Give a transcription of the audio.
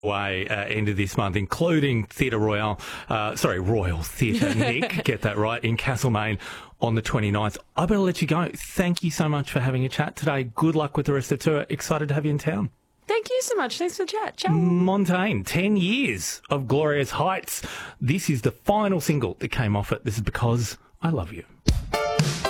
Way end of this month, including Royal Theatre, Nick, get that right, in Castlemaine on the 29th. I better let you go. Thank you so much for having a chat today. Good luck with the rest of the tour. Excited to have you in town. Thank you so much. Thanks for the chat. Ciao. Montaigne, 10 years of Glorious Heights. This is the final single that came off it. This is Because I Love You.